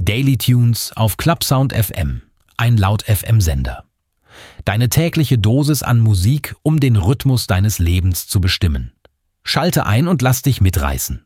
Daily Tunes auf Clubsound FM, ein Laut-FM-Sender. Deine tägliche Dosis an Musik, um den Rhythmus deines Lebens zu bestimmen. Schalte ein und lass dich mitreißen.